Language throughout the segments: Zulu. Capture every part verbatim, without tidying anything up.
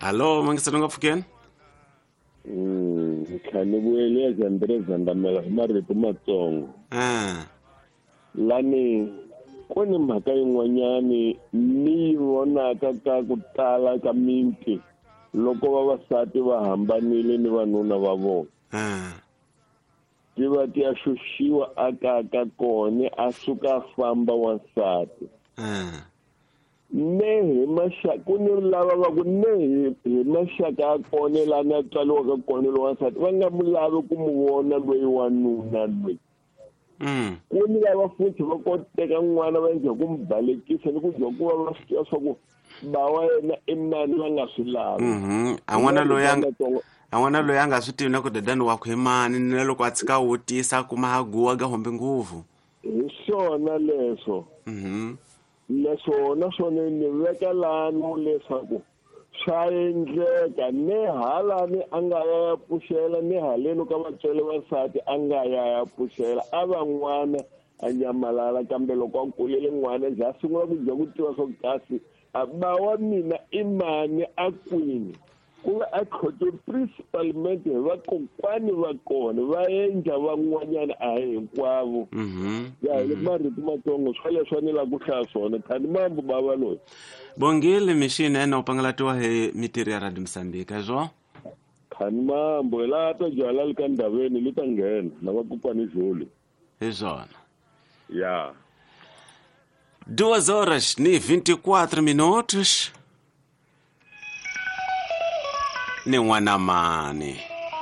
Hello, mangiselunga Fukeni. Mm, khani buyeleza Andreza ndamela marito matsongo. Ah. Lani kuni mhaka yin'wanyani ni vonaka ka ku tala ka mimpi loko vavasati va hambanile ni vanuna va vona. Ah. Ti va ti ya xuxiwa aka ka kona a suka famba wansati. Ah. Ne hi maxaka ku ni lava va ku ne hi maxaka ya kona la na tswaliwa ka kona lo wansati va nga mu lavi ku mu vona loyi wanuna loyi. Mm. Ku ni lava futhi va koteka n'wana va endla ku mu balekisa ni ku dya ku va va swi tiva swa ku ba wa yena i mani va nga swi lavi. Mhm. An'wana loyi anga an'wana loyi anga swi tivi na ku dadani wa ku hi mani ni loko a tshika wutisa kuma ha guwa ga hombe nguvu. Hi swona leswo. Mhm. Leswo na swona ni veka lani leswaku swa endleka ne halani a nga ya puxela ni haleni ka vatswari vasati a nga ya ya puxela a va n'wana a nyamalala kambe loko a kulele n'wana bya sungula ku bya ku tiva swa kasi a ba wa mina i mani a kwini ku va a khoto principalmente vakokwani va kona va endla van'wanyana a hi hinkwavo. Mhm. Ya hi marito matsongo swa leswi ni la ku hlaya swona khani mambo bava loyi. Bongile machine ena upangalatiwa he mitiri ya Radio Msambika zo. Khani mambo la ta jala lika ndaveni lita nghena na vakokwani zulu. Ezona. Ya. Duas horas ni vinte e quatro minutos. Ni n'wana mani.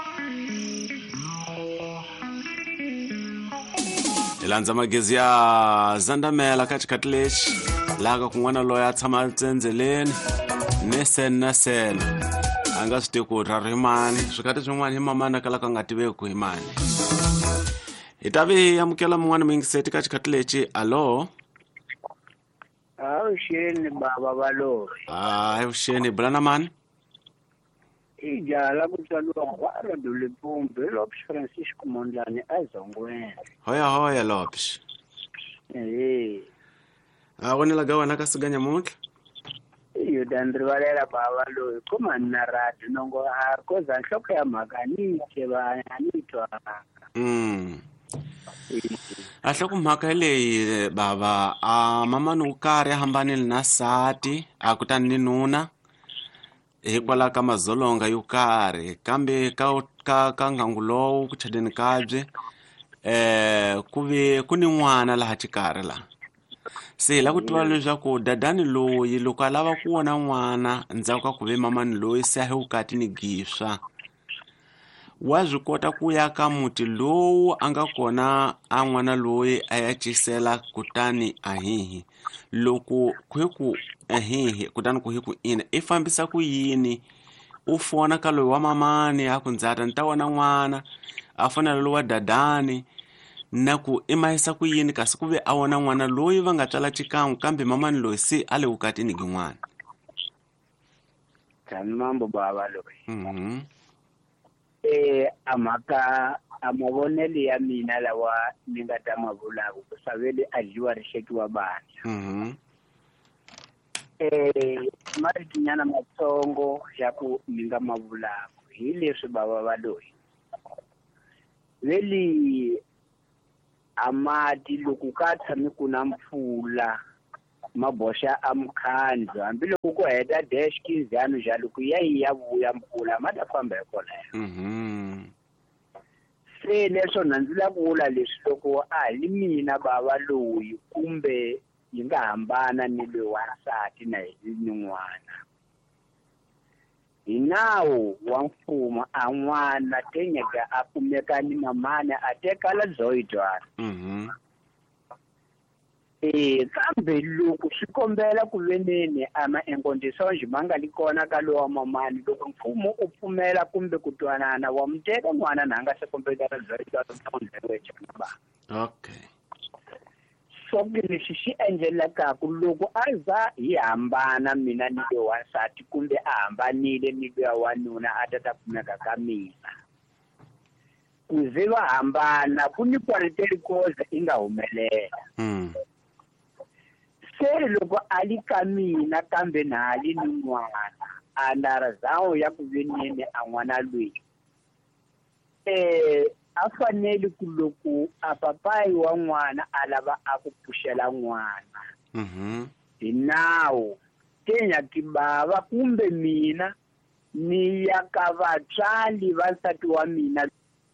Ilandza magezi ya Zandamela katikati lexi laha ku n'wana loyi a tshama tsenzeleni ni sen na sen a nga swi tivi ku ra rimani swikati swin'wana hi mamana kala ka nga tiveki hi mani. Hi ta vi amukela mun'wana mingiseti katikati lexi. Allo. Avuxeni baba valori. Ah, avuxeni bulana mani. Ijala ku tswaliwa kwara Dulepumbe Lopes Francisco Mondlane azongwena. Hoya hoya Lopes. Eh. Ah, wena la ga wena ka siganya mutla. Iyo dandrivalela baba loyi kuma na radio nongo har ko za nhloko ya magani ke ba ni twa. Mm. Ahla ku mhaka leyi baba a mama no kari hambanile na sati a kutani ni nuna hikwala ka mazolonga yo karhi kambe ka ka ka ngangulowu ku chadeni kabye eh ku ve ku ni n'wana laha xikarhi la se la ku tiva leswaku dadani loyi loko a lava ku vona n'wana ndzhaku ka ku ve mamani loyi se a hi vukati ni giswa wa swi kota ku ya ka muti lowu a nga kona a n'wana loyi a ya cisela kutani a hihi loko ku hi ku ehihi kutani ku hi ku ina i fambisa ku yini u fona ka loyi wa mamani a ku ndzata ni ta vona n'wana a fonela loyi wa dadani na ku i mahisa ku yini kasi ku ve a vona n'wana loyi va nga tswala xikan'we kambe mamani loyi se a le vukatini gin'wana. Khani mambo baba loyi. Mhm. Eh amaka amavonelo ya mina lawa ni nga ta mavulaku ku savele a dyiwa rishekiwa bana. Mhm. Eh maritinyana matsongo ya ku ni nga mavulaku hi leswi baba va loyi. Veli amati loko ka tshami ku na mpfula maboxa amkhandlo hambiloko ku heta dash kinzano jalo ku ya ya vuya mpfula ma ta famba hi kona. Mhm. Se leswo nandzila ku vula leswi loko a hi mina baba loyi kumbe yi nga hambana ni loyi wansati na hi n'wana. Hi nawu wa mfumo a n'wana tenyeka a kumeka ni mamana a tekala zoidwana. Mhm. Eh kambe loko swi kombela ku veneni ama enkondisonje mangali kona ka lowa mamani loko mfumo u pfumela kumbe ku twanana wa muteka n'wana na nga se kombela zoidwana ba. Okay. So leswi xi endlelaka ku loko a za hi hambana mina ni lo wansati kumbe a hambanile ni lo wanuna a ta ta kumeka ka mina ku ze va hambana ku ni kwaliteli koza i nga humelela. Mm. Se loko ali ka mina kambe na ali ni n'wana andara zawo ya ku veneni a n'wana loyi eh a fanele ku loko a papai wa n'wana a lava a ku puxela n'wana mhm hi nawu kenya ki bava kumbe mina ni ya ka vatswali va nsati wa mina.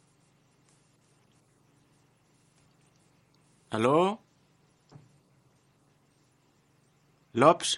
Hello Lops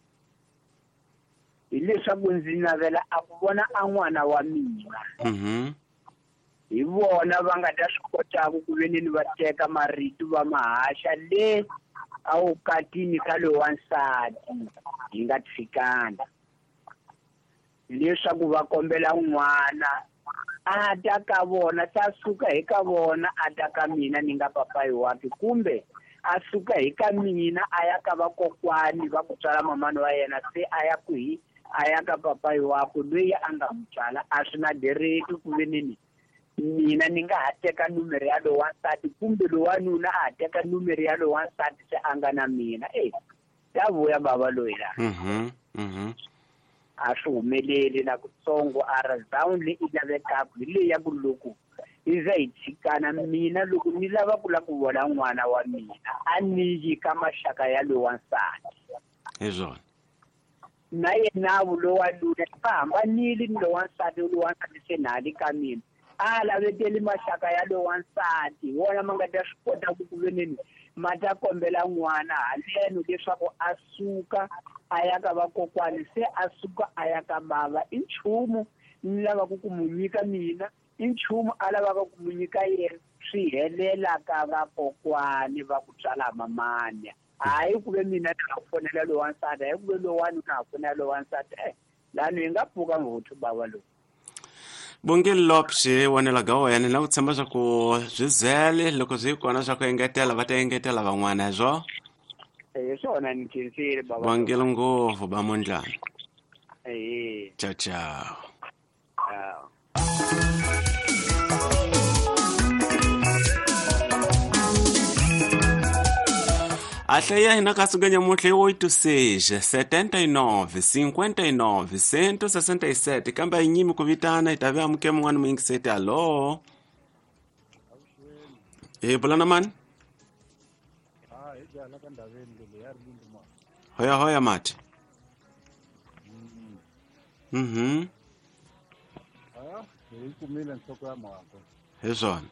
hileswaku ndzi navela a ku vona a n'wana wa mina mhm hi vona va nga ta swi kotaku ku veneni va teka marito va mahaxa le a wu katini ka loyi wa nsati hi nga tshikana leswaku va kombela n'wana a ta ka vona ta suka hi ka vona a ta ka mina ni nga papai wake kumbe a suka hi ka mina a ya ka vakokwani va ku tswala mamani wa yena se a ya ku hi a ya ka papai wako loyi a nga mu tswala a swi na dereki ku veneni mina ni nga ha teka numero ya loyi wa nsati kumbe loyi wa nuna a ha teka numero ya loyi wa nsati se a nga na mina eh ta vuya bava loyi la mhm mhm a swi humeleli na kutsongo a ra down le i lavekaku hi leyi ya ku loko i za hi tshikana mina loko ni lava ku la ku vona n'wana wa mina a ni yi ka maxaka ya loyi wa nsati hi swona na yena loyi wa nuna va hambanile ni loyi wa nsati loyi wa nsati se nali ka mina a laveteli maxaka ya loyi wa nsati wona ma nga ta swi kota ku ku veneni ma ta kombela n'wana haleno leswaku a suka a ya ka vakokwani se a suka a ya ka bava i nchumu ni lava ku ku mu nyika mina i nchumu a lavaka ku mu nyika yena swi helela ka vakokwani va ku tswala mamani hayi ku ve mina ni nga fonela loyi wa nsati hayi ku ve loyi wa nuna a fonela loyi wa nsati eh lani hi nga pfuka ngothu bava loyi Bongile Lopshi wanela ga wena na ku tshemba swa ku byi zele loko byi kona swa ku engetela va ta engetela van'wana hezwo eh swona ni khensile baba Bongile ngopfu ba mondlana eh ciao ciao ah Ahlaya hina ka suganya muhle oito seis setenta e nove cinquenta e nove cento e sessenta e sete kamba inyimi ku vitana itavi amuke mun'wana muingiseti allo eh bulana mani ah hi jala ka ndhaveni leyi ya ri linduma hoya hoya mati mhm ah hi kumile nhloko ya mhaka hi swona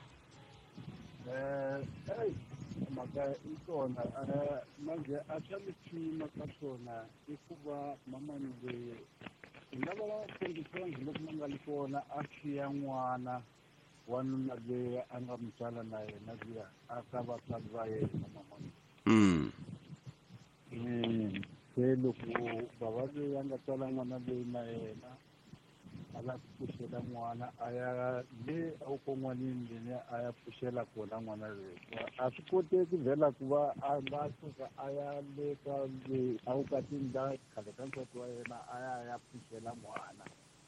eh hey mhaka i kona eh manje a swa mi pfuna ka swona i ku va mamani loyi hi nga va kondisongi loko ma nga li kona a xiya n'wana wanuna loyi a nga mu tswala na yena liya a ka vatswari va yena mamani mm mm se loko bava loyi a nga tswala n'wana loyi na yena ala puxela n'wana a ya le a wu kon'wanini leni a ya puxela kona n'wana loyi a swi koteki vhela ku va a nga suka a ya le ka le a wu ka tindla khale ka nsati wa yena a ya ya puxela n'wana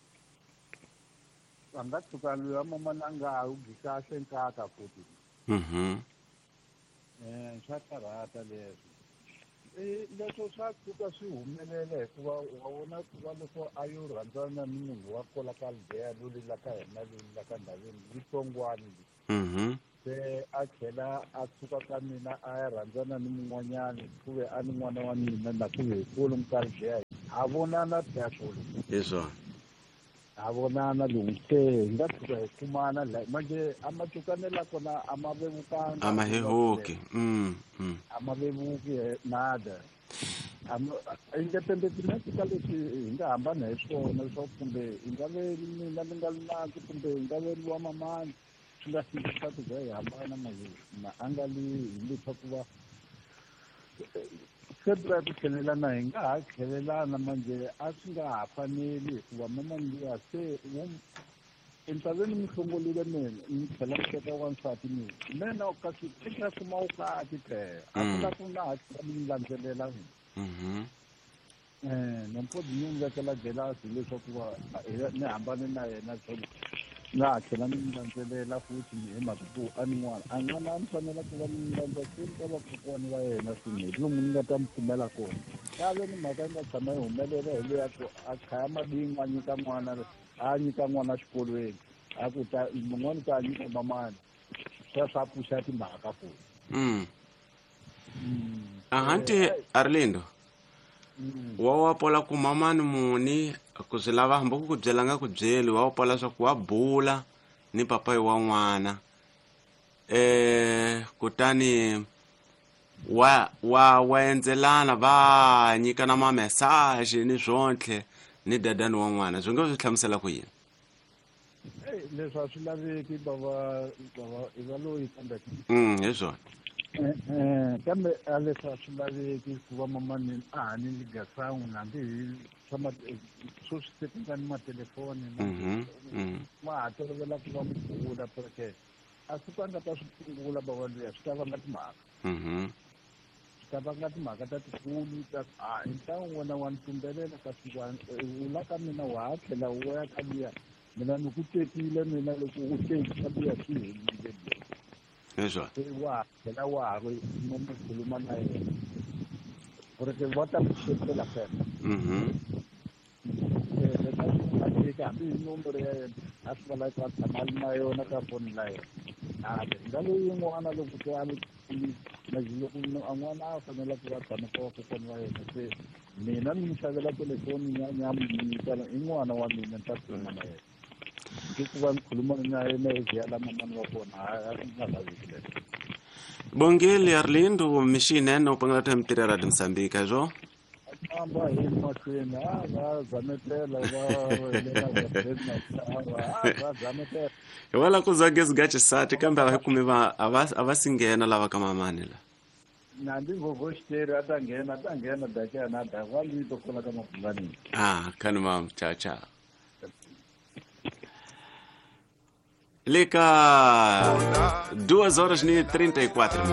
a nga tshuka loyi a mamana a nga ha wu kahle nkaka futhi mhm um swa karhata leswo Eh leswo swa tshuka swi humelela hikuva wa vona ku va loko a yo rhandzana ni munhu wa kola ka Lideya loyi la ka hina loyi la ka ndhaveni Vitsongwani mhm se a tlhela a tshuka ka mina a ya rhandzana ni mun'wanyani ku ve a ni n'wana wa mina na ku ve hi kwalomu ka Lideya a vonana tyaxolo hi swona a vonana lomu se hi nga tshuka hi kumana la manje a matsukanela kona a ma vevukanga ama hehoki mm mm ama vevuki nada independence ka leswi hi nga hambana hi swona swa kumbe hi nga ve mina ni nga lunaki kumbe hi nga ve wa mamani swi nga singisa ku za hi hambana ma a nga li hi leswaku va se bra ku tlhelelana hi nga ha tlhelelana manje a swi nga ha faneli hikuva mamani liya se entshaveni mi hlongolile mina ni tlhela ku teka wansati mina mina ka swi eka kuma wu kati phela a ku la ku na ha mi landzelela mina mhm eh nompo di ni vekela jelasi leswaku va ni hambane na yena na tlhela ni mi landzelela futhi hi mhaka ku a ni n'wana a n'wana a ni fanele ku va ni landza kwini ka vakokwani va yena swinene lomu ni nga ta mi pfumela kona kave ni mhaka yi nga tshama yi humelela hi leya ku a khaya madingo a nyika n'wana a nyika n'wana xikolweni a ku ta mun'wani ta nyika mamani swa swa pfuxa timhaka futhi mm ahanti Arlindo wa wa pola ku mamani muni ku swi lava hambi ku ku byela nga ku byeli wa pola swa ku wa bula ni papa wa n'wana eh kutani wa wa wa endzelana va nyika na ma message ni zwontlhe ni dadani wa n'wana swi nga swi hlamusela ku yini eh leswi a swi laveki bava bava i va loyi kambe mm hi swona eh kambe a leswi a swi laveki ku va mamani a hani ligasangu nambi hi tshama swo swi sekunda ni matelefoni ma ha tolovela ku va mukula porque a swi ka nga ta swi tshungula bava leyi swi ta va nga timhaka swi ta va nga timhaka ta tikulu ta a hi ta wena wa ni tumbelela ka swin'wana u la ka mina wa ha tlhela u ya ka liya mina ni ku tekile mina loko u tekisa liya swi helile Eso. wa tlhela wa ha ri no mu khuluma na yena porque va ta kushekela fela hambi hi nomboro ya yena a swi vula ka tshama na yona ka foni la yena a nga loyi yin'wana loko se a ni loko n'wana a fanele ku va tshama ka vakokwana wa yena se mina ni mi xavela telefoni ya nyama ni tala i n'wana wa mina ta khuluma na yena ke ku va ni khuluma na yena hi ya la mamani wa kona a nga laveki leswo Bongile Arlindo mishine no pangala temtirera de Mozambique ajo amba hi mahlweni a va zametela va lela va zametela wala ku zagezi gache sati kambe va kumi va avasingena lava ka mamani la nandi ngogoshteri atangena atangena dakana da kwali to kola kama fulani ah kana mam cha cha Leka duas horas e trinta e quatro